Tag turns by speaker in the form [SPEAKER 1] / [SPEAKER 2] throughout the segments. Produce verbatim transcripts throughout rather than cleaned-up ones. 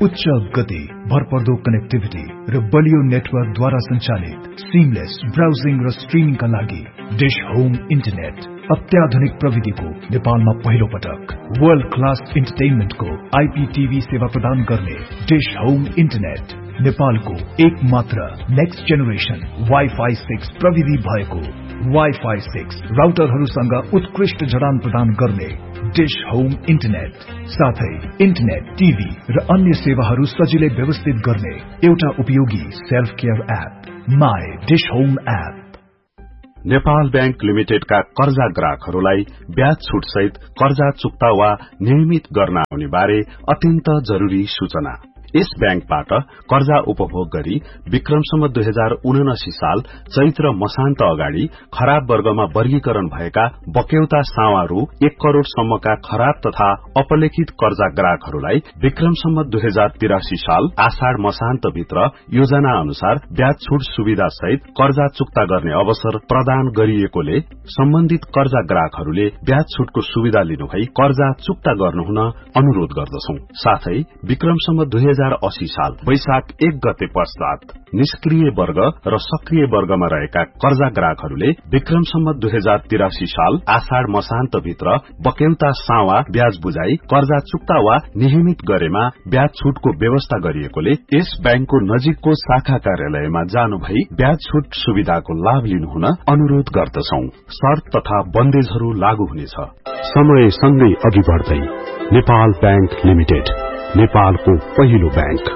[SPEAKER 1] उच्च गति, भरपर्दो कनेक्टिभिटी र बलियो नेटवर्कद्वारा सञ्चालित सिमलेस ब्राउजिङ र स्ट्रिमिङका लागि डिश होम इन्टरनेट। अत्याधुनिक प्रविधिको नेपालमा पहिलो पटक वर्ल्ड क्लास इन्टरटेनमेन्टको आईपीटीभी सेवा प्रदान गर्ने डिश होम इन्टरनेट। नेपालको एक मात्र नेक्स्ट जेनेरेसन वाइफाई सिक्स प्रविधि भएको वाइफाई सिक्स राउटरहरूसँग उत्कृष्ट जडान प्रदान गर्ने डिश होम इन्टरनेट। साथै इन्टरनेट, टिभी र अन्य सेवाहरू सजिलै व्यवस्थित गर्ने एउटा उपयोगी self care app my dish home app.
[SPEAKER 2] Nepal bank लिमिटेडका कर्जा ग्राहकहरूलाई ब्याज छुट सहित कर्जा चुक्ता वा नियमित गर्न आउने बारे अत्यन्त जरूरी सूचना। यस बैंकबाट कर्जा उपभोग गरी विक्रमसम्म दुई हजार उनासी साल चैत्र मसान्त अगाडि खराब वर्गमा वर्गीकरण भएका बक्यौता सावा रु एक करोड़ सम्मका खराब तथा अपलेखित कर्जा ग्राहकहरूलाई विक्रमसम्म दुई हजार तिरासी साल आषाढ़ मसान्त भित्र योजना अनुसार ब्याज छुट सुविधा सहित कर्जा चुक्ता गर्ने अवसर प्रदान गरिएकोले सम्बन्धित कर्जा ग्राहकहरूले ब्याज छुटको सुविधा लिनुभई कर्जा चुक्ता गर्नुहुन अनुरोध गर्दछौं। साथै विक्रमसम्म दुई हजार अस्सी साल वैशाख एक गते पश्चात निष्क्रिय वर्ग र सक्रिय वर्गमा रहेका कर्जा ग्राहकहरूले विक्रमसम्म दुई हजार तिरासी साल आषाढ़ मसान्त भित्र बक्यौता सावा ब्याज बुझाई कर्जा चुक्ता वा नियमित गरेमा ब्याज छुटको व्यवस्था गरिएकोले यस बैंकको नजिकको शाखा कार्यालयमा जानु भई ब्याज छुट सुविधाको लाभ लिनुहुन अनुरोध गर्दछौं। शर्त तथा बन्देजहरू लागू हुनेछ। समय सँगै अघि बढ्दै नेपाल बैंक लिमिटेड, नेपालको पहिलो बैंक।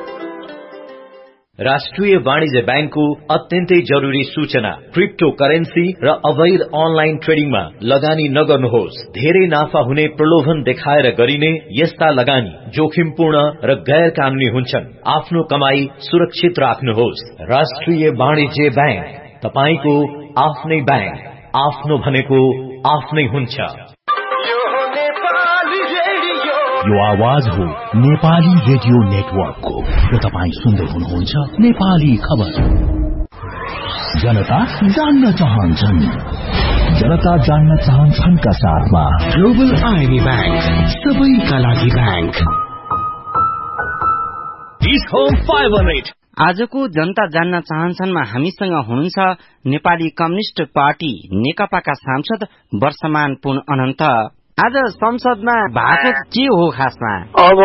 [SPEAKER 3] राष्ट्रिय वाणिज्य बैंकको अत्यन्तै जरूरी सूचना। क्रिप्टो करेन्सी र अवैध अनलाइन ट्रेडिङमा लगानी नगर्नुहोस्। धेरै नाफा हुने प्रलोभन देखाएर गरिने यस्ता लगानी जोखिमपूर्ण र गैर कानूनी हुन्छन्। आफ्नो कमाई सुरक्षित राख्नुहोस्। राष्ट्रिय वाणिज्य बैंक, तपाईको आफ्नै बैंक। आफ्नो भनेको आफ्नै हुन्छ।
[SPEAKER 4] यो आवाज हो नेपाली रेडियो नेटवर्कको र तपाईं सुन्दै हुनुहुन्छ नेपाली खबर। जनता जान्न चाहन्छन्, जनता जान्न चाहन्छन् का साथमा ग्लोबल आईएमई बैंक, सबैका लागि bank.
[SPEAKER 5] Dish home five hundred.
[SPEAKER 6] आजको जनता जान्न चाहन्छनमा हामीसँग हुनुहुन्छ नेपाली कम्युनिष्ट पार्टी नेकपाका सांसद वर्षमान पुन अनन्त। आज संसदमा भएको के हो खासमा?
[SPEAKER 7] अब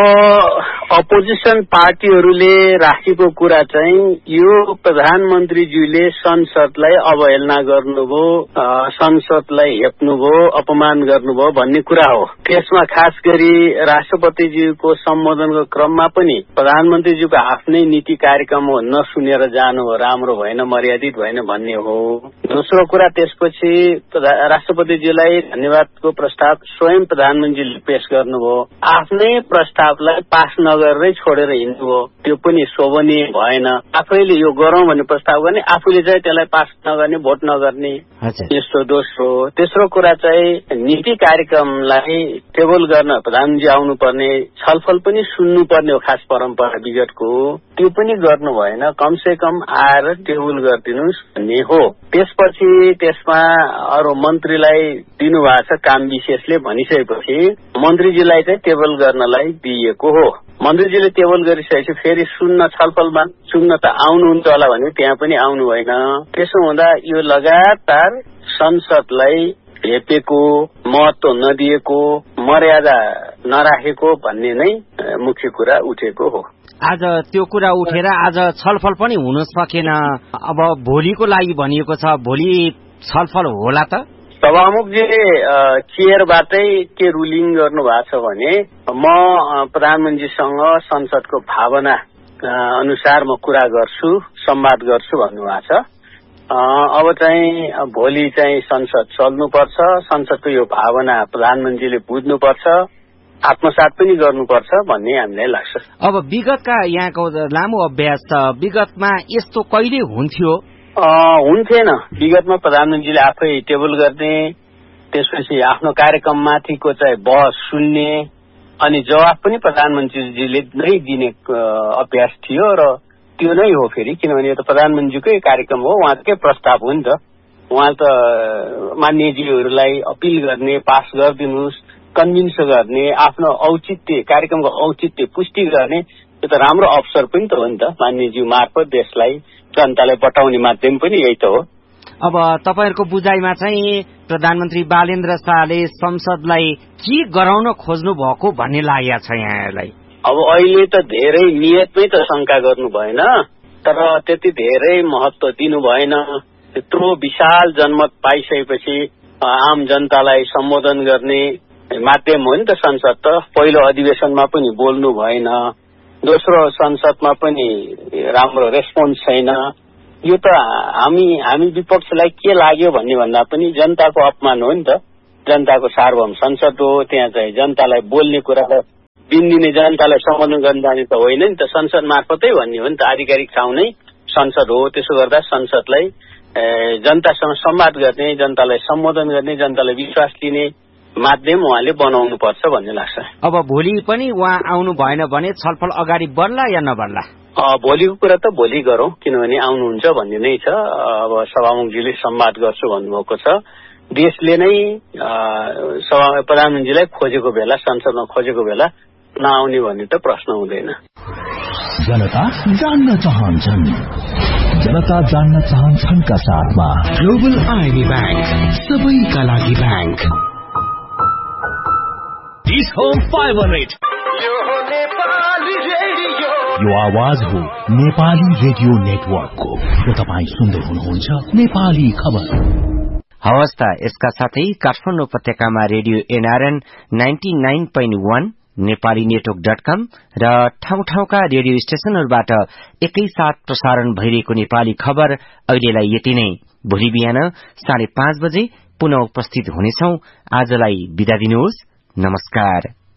[SPEAKER 7] अपोजिसन पार्टीहरूले राखेको कुरा चाहिँ यो प्रधानमन्त्रीज्यूले संसदलाई अवहेलना गर्नुभयो, संसदलाई हेप्नुभयो, अपमान गर्नुभयो भन्ने कुरा हो। त्यसमा खास गरी राष्ट्रपतिज्यूको सम्बोधनको क्रममा पनि प्रधानमन्त्रीज्यूको आफ्नै नीति कार्यक्रम हो, नसुनेर जानु हो, राम्रो भएन, मर्यादित भएन भन्ने हो। दोस्रो कुरा, त्यसपछि राष्ट्रपतिज्यूलाई धन्यवादको प्रस्ताव स्वयं प्रधानमन्त्रीले पेश गर्नुभयो, आफ्नै प्रस्तावलाई पास नगरेरै छोडेर हिँड्नुभयो, त्यो पनि शोभनीय भएन। आफैले यो गरौं भन्ने प्रस्ताव गर्ने, आफूले चाहिँ त्यसलाई पास नगर्ने, भोट नगर्ने, यस्तो दोस्रो। तेस्रो कुरा चाहिँ नीति कार्यक्रमलाई टेबल गर्न प्रधानमन्त्री आउनुपर्ने, छलफल पनि सुन्नुपर्ने हो, खास परम्परा विगतको, त्यो पनि गर्नु भएन। कमसे कम आएर टेबल गरिदिनुहोस् भन्ने हो। त्यसपछि त्यसमा अरू मन्त्रीलाई दिनुभएको छ काम विशेषले भनिसकेपछि मन्त्रीजीलाई चाहिँ टेबल गर्नलाई दिइएको हो। मन्त्रीजीले टेबल गरिसकेपछि फेरि सुन्न, छलफलमा सुन्न त आउनुहुन्छ होला भने त्यहाँ पनि आउनु भएन। त्यसो हुँदा यो लगातार संसदलाई हेपेको, महत्व नदिएको, मर्यादा नराखेको भन्ने नै मुख्य कुरा उठेको हो।
[SPEAKER 6] आज त्यो कुरा उठेर आज छलफल पनि हुन सकेन। अब भोलिको लागि भनिएको छ, भोलि छलफल होला त?
[SPEAKER 7] सभामुखजीले चेयरबाटै के रुलिङ गर्नु भएको छ भने म प्रधानमन्त्रीसँग संसदको भावना अनुसार म कुरा गर्छु, संवाद गर्छु भन्नुभएको छ। अब चाहिँ भोलि चाहिँ संसद चल्नुपर्छ, संसदको यो भावना प्रधानमन्त्रीले बुझ्नुपर्छ, आत्मसात पनि गर्नुपर्छ भन्ने हामीलाई लाग्छ।
[SPEAKER 6] अब विगतका यहाँको लामो अभ्यास छ, विगतमा यस्तो कहिले हुन्थ्यो?
[SPEAKER 7] हुन्थेन। विगतमा प्रधानमन्त्रीले आफै टेबल गर्ने, त्यसपछि आफ्नो कार्यक्रममाथिको चाहिँ बहस सुन्ने अनि जवाफ पनि प्रधानमन्त्रीजीले नै दिने अभ्यास थियो र त्यो नै हो फेरि, किनभने यो त प्रधानमन्त्रीकै कार्यक्रम हो, उहाँकै प्रस्ताव हो नि त। उहाँ त मान्यजीहरूलाई अपिल गर्ने, पास गरिदिनुहोस्, कन्भिन्स गर्ने, आफ्नो औचित्य कार्यक्रमको औचित्य पुष्टि गर्ने यो त राम्रो अवसर पनि त हो नि त। माननीयज्यू मार्फत देशलाई जनतालाई बताउने माध्यम पनि यही त हो।
[SPEAKER 6] अब तपाईहरुको बुझाइमा चाहिँ प्रधानमन्त्री बालेन्द्र शाहले संसदलाई के गराउन खोज्नु भएको भन्ने लागेको छ यहाँलाई?
[SPEAKER 7] अब अहिले त धेरै नियतमै त शंका गर्नु भएन, तर त्यति धेरै महत्व दिनु भएन। त्यत्रो विशाल जनमत पाइसकेपछि आम जनतालाई सम्बोधन गर्ने माध्यम हो नि त संसद त। पहिलो अधिवेशनमा पनि बोल्नु भएन, दोस्रो संसदमा पनि राम्रो रेस्पोन्स छैन। यो त हामी हामी विपक्षलाई के लाग्यो भन्ने भन्दा पनि जनताको अपमान हो नि त। जनताको सार्वभौम संसद हो, त्यहाँ चाहिँ जनतालाई बोल्ने कुरा दिनदिनै जनतालाई सम्बोधन गर्न जाने त होइन नि त, संसद मार्फतै भन्ने हो नि त। आधिकारिक ठाउँ नै संसद हो। त्यसो गर्दा संसदलाई जनतासँग संवाद गर्ने, जनतालाई सम्बोधन गर्ने, जनतालाई विश्वास दिने माध्यम उहाँले बनाउनु पर्छ भन्ने लाग्छ।
[SPEAKER 6] अब भोलि पनि उहाँ आउनु भएन भने छलफल अगाडि बढ्ला या नबढ्ला?
[SPEAKER 7] भोलिको कुरा त भोलि गरौं, किनभने आउनुहुन्छ भन्ने नै छ। अब सभामुखजीले संवाद गर्छु भन्नुभएको छ। देशले नै सभा प्रधानमन्त्रीलाई खोजेको बेला, संसदमा खोजेको बेला नआउने भन्ने त प्रश्न हुँदैन।
[SPEAKER 4] जनता जान्न चाहन्छन्, जनता जान्न चाहन्छन् का साथमा ग्लोबल आइबी बैंक, सबैका लागि bank.
[SPEAKER 5] This home five oh eight.
[SPEAKER 4] यो आवाज हो नेपाली रेडियो नेटवर्कको र तपाईँ सुन्दै हुनुहुन्छ नेपाली खबर।
[SPEAKER 6] हवस् त, यसका साथै काठमाडौँ उपत्यकामा radio NRN ninety nine point वन, नेपाली नेटवर्क डट कम र ठाउँ ठाउँका रेडियो स्टेशनहरूबाट एकैसाथ प्रसारण भइरहेको नेपाली खबर अहिलेलाई यति नै। भोलि बिहान साढे पाँच बजे पुनः उपस्थित हुनेछौं। आजलाई बिदा दिनुहोस्, नमस्कार।